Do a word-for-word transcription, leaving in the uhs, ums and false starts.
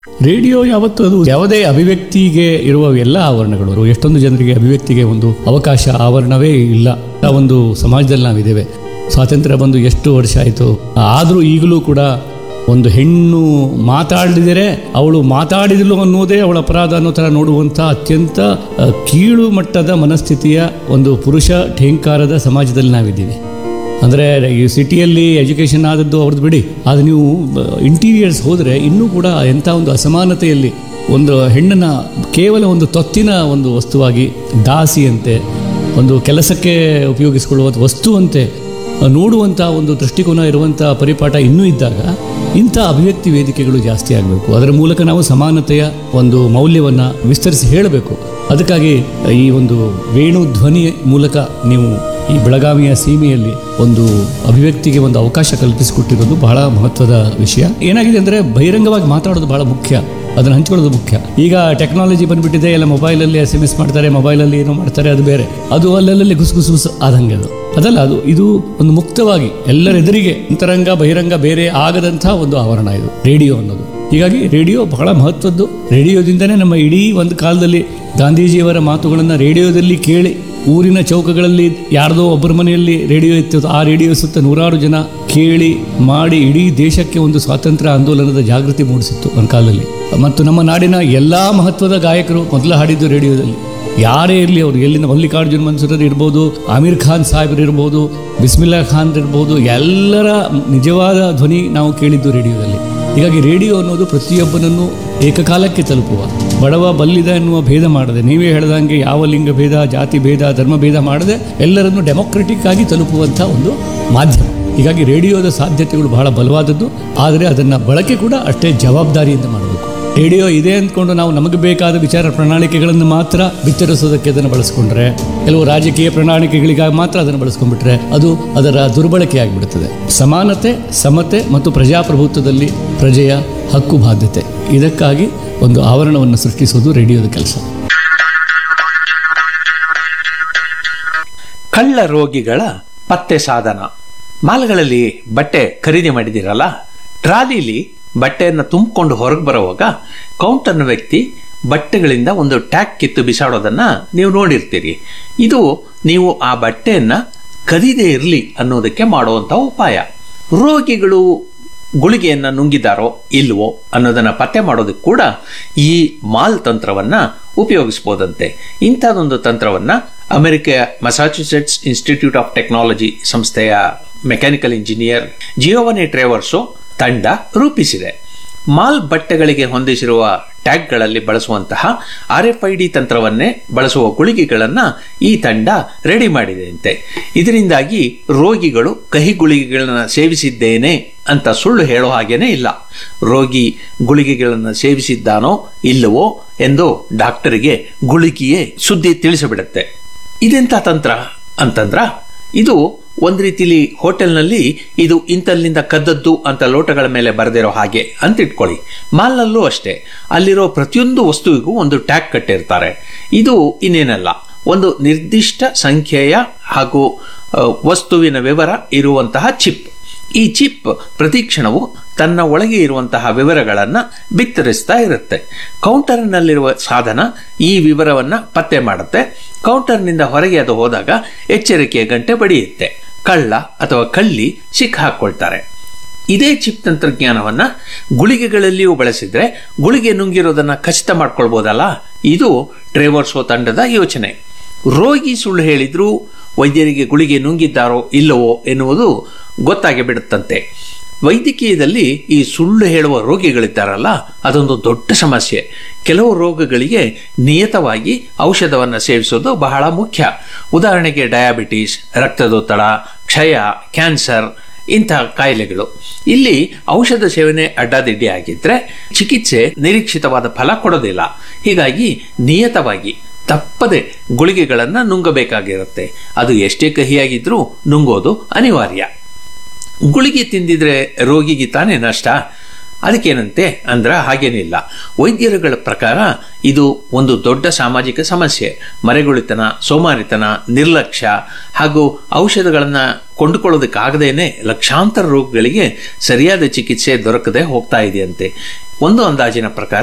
Radio ಯಾವತ್ತು ಅದು ಯಾವುದೇ ಅಭಿವ್ಯಕ್ತಿಗೆ ಇರುವ ಎಲ್ಲ ಆವರಣಗಳು, ಎಷ್ಟೊಂದು ಜನರಿಗೆ ಅಭಿವ್ಯಕ್ತಿಗೆ ಒಂದು ಅವಕಾಶ ಆವರಣವೇ ಇಲ್ಲ. ಆ ಒಂದು ಸಮಾಜದಲ್ಲಿ ನಾವಿದ್ದೇವೆ. ಸ್ವಾತಂತ್ರ್ಯ ಬಂದು ಎಷ್ಟು ವರ್ಷ ಆಯಿತು, ಆದರೂ ಈಗಲೂ ಕೂಡ ಒಂದು ಹೆಣ್ಣು ಮಾತಾಡಿದರೆ ಅವಳು ಮಾತಾಡಿದಳು ಅನ್ನೋದೇ ಅವಳ ಅಪರಾಧ ಅನ್ನೋ ಥರ ನೋಡುವಂಥ ಅತ್ಯಂತ ಕೀಳು ಮಟ್ಟದ ಮನಸ್ಥಿತಿಯ ಒಂದು ಪುರುಷ ಠೇಂಕಾರದ ಸಮಾಜದಲ್ಲಿ ನಾವಿದ್ದೀವಿ. ಅಂದರೆ ಈ ಸಿಟಿಯಲ್ಲಿ ಎಜುಕೇಷನ್ ಆದದ್ದು ಅವ್ರದ್ದು ಬಿಡಿ, ಆದರೆ ನೀವು ಇಂಟೀರಿಯರ್ಸ್ ಹೋದರೆ ಇನ್ನೂ ಕೂಡ ಎಂಥ ಒಂದು ಅಸಮಾನತೆಯಲ್ಲಿ ಒಂದು ಹೆಣ್ಣನ್ನು ಕೇವಲ ಒಂದು ತೊತ್ತಿನ ಒಂದು ವಸ್ತುವಾಗಿ, ದಾಸಿಯಂತೆ, ಒಂದು ಕೆಲಸಕ್ಕೆ ಉಪಯೋಗಿಸಿಕೊಳ್ಳುವ ವಸ್ತುವಂತೆ ನೋಡುವಂಥ ಒಂದು ದೃಷ್ಟಿಕೋನ ಇರುವಂಥ ಪರಿಪಾಠ ಇನ್ನೂ ಇದ್ದಾಗ ಇಂಥ ಅಭಿವ್ಯಕ್ತಿ ವೇದಿಕೆಗಳು ಜಾಸ್ತಿ ಆಗಬೇಕು. ಅದರ ಮೂಲಕ ನಾವು ಸಮಾನತೆಯ ಒಂದು ಮೌಲ್ಯವನ್ನು ವಿಸ್ತರಿಸಿ ಹೇಳಬೇಕು. ಅದಕ್ಕಾಗಿ ಈ ಒಂದು ವೇಣು ಧ್ವನಿ ಮೂಲಕ ನೀವು ಈ ಬೆಳಗಾವಿಯ ಸೀಮೆಯಲ್ಲಿ ಒಂದು ಅಭಿವ್ಯಕ್ತಿಗೆ ಒಂದು ಅವಕಾಶ ಕಲ್ಪಿಸಿಕೊಟ್ಟಿರೋದು ಬಹಳ ಮಹತ್ವದ ವಿಷಯ. ಏನಾಗಿದೆ ಅಂದರೆ ಬಹಿರಂಗವಾಗಿ ಮಾತಾಡೋದು ಬಹಳ ಮುಖ್ಯ, ಅದನ್ನು ಹಂಚ್ಕೊಳ್ಳೋದು ಮುಖ್ಯ. ಈಗ ಟೆಕ್ನಾಲಜಿ ಬಂದುಬಿಟ್ಟಿದೆ, ಎಲ್ಲ ಮೊಬೈಲಲ್ಲಿ ಎಸ್ ಎಮ್ ಎಸ್ ಮಾಡ್ತಾರೆ, ಮೊಬೈಲಲ್ಲಿ ಏನೋ ಮಾಡ್ತಾರೆ, ಅದು ಬೇರೆ. ಅದು ಅಲ್ಲಲ್ಲಿ ಗುಸು ಗುಸು ಗುಸು ಆದಂಗೆ ಅದು ಅದಲ್ಲ. ಅದು ಇದು ಒಂದು ಮುಕ್ತವಾಗಿ ಎಲ್ಲರೆದುರಿಗೆ ಅಂತರಂಗ ಬಹಿರಂಗ ಬೇರೆ ಆಗದಂಥ ಒಂದು ಆವರಣ ಇದು ರೇಡಿಯೋ ಅನ್ನೋದು. ಹೀಗಾಗಿ ರೇಡಿಯೋ ಬಹಳ ಮಹತ್ವದ್ದು. ರೇಡಿಯೋದಿಂದನೇ ನಮ್ಮ ಇಡೀ ಒಂದು ಕಾಲದಲ್ಲಿ ಗಾಂಧೀಜಿಯವರ ಮಾತುಗಳನ್ನು ರೇಡಿಯೋದಲ್ಲಿ ಕೇಳಿ, ಊರಿನ ಚೌಕಗಳಲ್ಲಿ ಯಾರ್ದೋ ಒಬ್ಬರ ಮನೆಯಲ್ಲಿ ರೇಡಿಯೋ ಇತ್ತು, ಆ ರೇಡಿಯೋ ಸುತ್ತ ನೂರಾರು ಜನ ಕೇಳಿ ಮಾಡಿ ಇಡೀ ದೇಶಕ್ಕೆ ಒಂದು ಸ್ವಾತಂತ್ರ್ಯ ಆಂದೋಲನದ ಜಾಗೃತಿ ಮೂಡಿಸಿತ್ತು ಒಂದು ಕಾಲದಲ್ಲಿ. ಮತ್ತು ನಮ್ಮ ನಾಡಿನ ಎಲ್ಲ ಮಹತ್ವದ ಗಾಯಕರು ಮೊದಲು ಹಾಡಿದ್ದು ರೇಡಿಯೋದಲ್ಲಿ. ಯಾರೇ ಇರಲಿ, ಅವರು ಎಲ್ಲಿಂದ ಮಲ್ಲಿಕಾರ್ಜುನ್ ಮನ್ಸೂರ್ ಇರ್ಬೋದು, ಆಮೀರ್ ಖಾನ್ ಸಾಹೇಬ್ರು ಇರ್ಬೋದು, ಬಿಸ್ಮಿಲ್ಲಾ ಖಾನ್ ಇರ್ಬೋದು, ಎಲ್ಲರ ನಿಜವಾದ ಧ್ವನಿ ನಾವು ಕೇಳಿದ್ದು ರೇಡಿಯೋದಲ್ಲಿ. ಹೀಗಾಗಿ ರೇಡಿಯೋ ಅನ್ನೋದು ಪ್ರತಿಯೊಬ್ಬನನ್ನು ಏಕಕಾಲಕ್ಕೆ ತಲುಪುವ, ಬಡವ ಬಲ್ಲಿದ ಎನ್ನುವ ಭೇದ ಮಾಡದೆ, ನೀವೇ ಹೇಳ್ದಂಗೆ ಯಾವ ಲಿಂಗ ಭೇದ, ಜಾತಿ ಭೇದ, ಧರ್ಮ ಭೇದ ಮಾಡದೆ ಎಲ್ಲರನ್ನು ಡೆಮೊಕ್ರೆಟಿಕ್ ಆಗಿ ತಲುಪುವಂಥ ಒಂದು ಮಾಧ್ಯಮ. ಹೀಗಾಗಿ ರೇಡಿಯೋದ ಸಾಧ್ಯತೆಗಳು ಬಹಳ ಬಲವಾದದ್ದು. ಆದರೆ ಅದನ್ನು ಬಳಕೆ ಕೂಡ ಅಷ್ಟೇ ಜವಾಬ್ದಾರಿಯಿಂದ ಮಾಡಬೇಕು. ರೇಡಿಯೋ ಇದೆ ಅಂದ್ಕೊಂಡು ನಾವು ನಮಗೆ ಬೇಕಾದ ವಿಚಾರ ಪ್ರಣಾಳಿಕೆಗಳನ್ನು ಮಾತ್ರ ಬಿತ್ತರಿಸೋದಕ್ಕೆ ಅದನ್ನು ಬಳಸ್ಕೊಂಡ್ರೆ, ಕೆಲವು ರಾಜಕೀಯ ಪ್ರಣಾಳಿಕೆಗಳಿಗಾಗಿ ಮಾತ್ರ ಅದನ್ನು ಬಳಸ್ಕೊಂಡ್ಬಿಟ್ರೆ ಅದು ಅದರ ದುರ್ಬಳಕೆ ಆಗಿಬಿಡುತ್ತದೆ. ಸಮಾನತೆ, ಸಮತೆ ಮತ್ತು ಪ್ರಜಾಪ್ರಭುತ್ವದಲ್ಲಿ ಪ್ರಜೆಯ ಹಕ್ಕು ಬಾಧ್ಯತೆ, ಇದಕ್ಕಾಗಿ ಒಂದು ಆವರಣವನ್ನು ಸೃಷ್ಟಿಸುವುದು ರೇಡಿಯೋದ ಕೆಲಸ. ಕಳ್ಳ ರೋಗಿಗಳ ಪತ್ತೆ ಸಾಧನ. ಮಾಲ್ಗಳಲ್ಲಿ ಬಟ್ಟೆ ಖರೀದಿ ಮಾಡಿದಿರಲ್ಲ, ಟ್ರಾಲಿಲಿ ಬಟ್ಟೆಯನ್ನು ತುಂಬಿಕೊಂಡು ಹೊರಗೆ ಬರುವಾಗ ಕೌಂಟರ್ನ ವ್ಯಕ್ತಿ ಬಟ್ಟೆಗಳಿಂದ ಒಂದು ಟ್ಯಾಗ್ ಕಿತ್ತು ಬಿಸಾಡೋದನ್ನ ನೀವು ನೋಡಿರ್ತೀರಿ. ಇದು ನೀವು ಆ ಬಟ್ಟೆಯನ್ನ ಕದಿದೇ ಇರಲಿ ಅನ್ನೋದಕ್ಕೆ ಮಾಡುವಂಥ ಉಪಾಯ. ರೋಗಿಗಳು ಗುಳಿಗೆಯನ್ನ ನುಂಗಿದಾರೋ ಇಲ್ವೋ ಅನ್ನೋದನ್ನ ಪತ್ತೆ ಮಾಡೋದಕ್ಕೆ ಕೂಡ ಈ ಮಾಲ್ ತಂತ್ರವನ್ನ ಉಪಯೋಗಿಸಬಹುದಂತೆ. ಇಂಥದೊಂದು ತಂತ್ರವನ್ನ ಅಮೆರಿಕೆಯ ಮಸಾಚ್ಯುಸೆಟ್ಸ್ ಇನ್ಸ್ಟಿಟ್ಯೂಟ್ ಆಫ್ ಟೆಕ್ನಾಲಜಿ ಸಂಸ್ಥೆಯ ಮೆಕ್ಯಾನಿಕಲ್ ಇಂಜಿನಿಯರ್ ಜಿಯೋವನಿ ಟ್ರೇವರ್ಸೋ ತಂಡ ರೂಪಿಸಿದೆ. ಮಾಲ್ ಬಟ್ಟೆಗಳಿಗೆ ಹೊಂದಿಸಿರುವ ಟ್ಯಾಗ್ಗಳಲ್ಲಿ ಬಳಸುವಂತಹ ಆರ್ ಎಫ್ ಐ ಡಿ ತಂತ್ರವನ್ನೇ ಬಳಸುವ ಗುಳಿಗೆಗಳನ್ನು ಈ ತಂಡ ರೆಡಿ ಮಾಡಿದೆಯಂತೆ. ಇದರಿಂದಾಗಿ ರೋಗಿಗಳು ಕಹಿ ಗುಳಿಗೆಗಳನ್ನು ಸೇವಿಸಿದ್ದೇನೆ ಅಂತ ಸುಳ್ಳು ಹೇಳೋ ಹಾಗೇನೇ ಇಲ್ಲ. ರೋಗಿ ಗುಳಿಗೆಗಳನ್ನು ಸೇವಿಸಿದ್ದಾನೋ ಇಲ್ಲವೋ ಎಂದು ಡಾಕ್ಟರಿಗೆ ಗುಳಿಗೆಯೇ ಸುದ್ದಿ ತಿಳಿಸಿಬಿಡುತ್ತೆ. ಇದೆಂಥ ತಂತ್ರ ಅಂತಂದ್ರ, ಇದು ಒಂದು ರೀತಿಲಿ ಹೋಟೆಲ್ನಲ್ಲಿ ಇದು ಇಂತಲ್ಲಿಂದ ಕದ್ದದ್ದು ಅಂತ ಲೋಟಗಳ ಮೇಲೆ ಬರೆದಿರೋ ಹಾಗೆ ಅಂತ ಇಟ್ಕೊಳ್ಳಿ. ಮಾಲ್ನಲ್ಲೂ ಅಷ್ಟೇ, ಅಲ್ಲಿರೋ ಪ್ರತಿಯೊಂದು ವಸ್ತುವಿಗೂ ಒಂದು ಟ್ಯಾಗ್ ಕಟ್ಟಿರ್ತಾರೆ. ಇದು ಇನ್ನೇನಲ್ಲ, ಒಂದು ನಿರ್ದಿಷ್ಟ ಸಂಖ್ಯೆಯ ಹಾಗೂ ವಸ್ತುವಿನ ವಿವರ ಇರುವಂತಹ ಚಿಪ್. ಈ ಚಿಪ್ ಪ್ರತಿ ಕ್ಷಣವೂ ತನ್ನ ಒಳಗೆ ಇರುವಂತಹ ವಿವರಗಳನ್ನು ಬಿತ್ತರಿಸ್ತಾ ಇರುತ್ತೆ. ಕೌಂಟರ್ನಲ್ಲಿರುವ ಸಾಧನ ಈ ವಿವರವನ್ನು ಪತ್ತೆ ಮಾಡುತ್ತೆ. ಕೌಂಟರ್ನಿಂದ ಹೊರಗೆ ಅದು ಹೋದಾಗ ಎಚ್ಚರಿಕೆಯ ಗಂಟೆ ಬಡಿಯುತ್ತೆ. ಕಳ್ಳ ಅಥವಾ ಕಳ್ಳಿ ಸಿಕ್ಕ ಹಾಕೊಳ್ತಾರೆ. ಇದೇ ಚಿಪ್ ತಂತ್ರಜ್ಞಾನವನ್ನ ಗುಳಿಗೆಗಳಲ್ಲಿಯೂ ಬಳಸಿದ್ರೆ ಗುಳಿಗೆ ನುಂಗಿರೋದನ್ನ ಖಚಿತ ಮಾಡ್ಕೊಳ್ಬಹುದಲ್ಲ. ಇದು ಟ್ರೇವರ್ಸೋ ತಂಡದ ಯೋಚನೆ. ರೋಗಿ ಸುಳ್ಳು ಹೇಳಿದ್ರೂ ವೈದ್ಯರಿಗೆ ಗುಳಿಗೆ ನುಂಗಿದ್ದಾರೋ ಇಲ್ಲವೋ ಎನ್ನುವುದು ಗೊತ್ತಾಗಿ ಬಿಡುತ್ತಂತೆ. ವೈದ್ಯಕೀಯದಲ್ಲಿ ಈ ಸುಳ್ಳು ಹೇಳುವ ರೋಗಿಗಳಿದ್ದಾರಲ್ಲ, ಅದೊಂದು ದೊಡ್ಡ ಸಮಸ್ಯೆ. ಕೆಲವು ರೋಗಗಳಿಗೆ ನಿಯತವಾಗಿ ಔಷಧವನ್ನು ಸೇವಿಸೋದು ಬಹಳ ಮುಖ್ಯ. ಉದಾಹರಣೆಗೆ ಡಯಾಬಿಟಿಸ್, ರಕ್ತದೊತ್ತಡ, ಕ್ಷಯ, ಕ್ಯಾನ್ಸರ್ ಇಂತಹ ಕಾಯಿಲೆಗಳು. ಇಲ್ಲಿ ಔಷಧ ಸೇವನೆ ಅಡ್ಡಾದಿಡ್ಡಿ ಆಗಿದ್ರೆ ಚಿಕಿತ್ಸೆ ನಿರೀಕ್ಷಿತವಾದ ಫಲ ಕೊಡೋದಿಲ್ಲ. ಹೀಗಾಗಿ ನಿಯತವಾಗಿ ತಪ್ಪದೆ ಗುಳಿಗೆಗಳನ್ನು ನುಂಗಬೇಕಾಗಿರುತ್ತೆ. ಅದು ಎಷ್ಟೇ ಕಹಿಯಾಗಿದ್ರೂ ನುಂಗೋದು ಅನಿವಾರ್ಯ. ಗುಳಿಗೆ ತಿಂದಿದ್ರೆ ರೋಗಿಗೆ ತಾನೇ ನಷ್ಟ. ಅದಕ್ಕೇನಂತೆ ಅಂದ್ರ ಹಾಗೇನಿಲ್ಲ. ವೈದ್ಯರುಗಳ ಪ್ರಕಾರ ಇದು ಒಂದು ದೊಡ್ಡ ಸಾಮಾಜಿಕ ಸಮಸ್ಯೆ. ಮರೆಗುಳಿತನ, ಸೋಮಾರಿತನ, ನಿರ್ಲಕ್ಷ್ಯ ಹಾಗೂ ಔಷಧಗಳನ್ನು ಕೊಂಡುಕೊಳ್ಳೋದಕ್ಕಾಗದೇನೆ ಲಕ್ಷಾಂತರ ರೋಗಗಳಿಗೆ ಸರಿಯಾದ ಚಿಕಿತ್ಸೆ ದೊರಕದೆ ಹೋಗ್ತಾ ಇದೆಯಂತೆ. ಒಂದು ಅಂದಾಜಿನ ಪ್ರಕಾರ